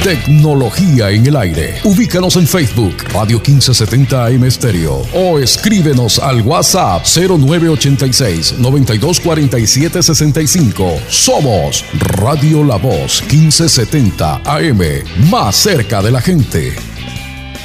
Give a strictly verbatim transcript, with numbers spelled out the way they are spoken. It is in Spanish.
Tecnología en el aire. Ubícanos en Facebook, Radio quince setenta A M Estéreo, o escríbenos al WhatsApp cero nueve ochenta y seis, noventa y dos cuarenta y siete sesenta y cinco. Somos Radio La Voz quince setenta A M, más cerca de la gente.